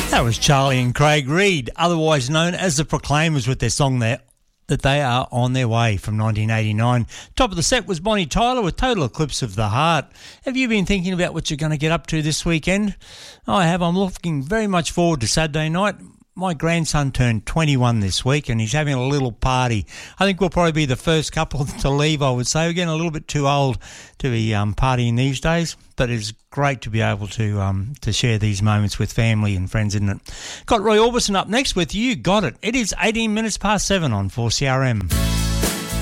That was Charlie and Craig Reid, otherwise known as the Proclaimers, with their song there, That They Are On Their Way, from 1989. Top of the set was Bonnie Tyler with Total Eclipse of the Heart. Have you been thinking about what you're going to get up to this weekend? I have. I'm looking very much forward to Saturday night. My grandson turned 21 this week and he's having a little party. I think we'll probably be the first couple to leave, I would say. We're getting a little bit too old to be partying these days, but it's great to be able to share these moments with family and friends, isn't it? Got Roy Orbison up next with You Got It. It is 18 minutes past 7 on 4CRM.